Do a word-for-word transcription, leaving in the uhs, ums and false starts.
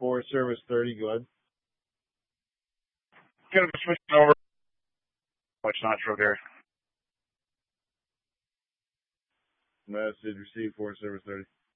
Forest Service thirty, go ahead. Gonna be switching over. Much nitro there. Message received, Forest Service thirty.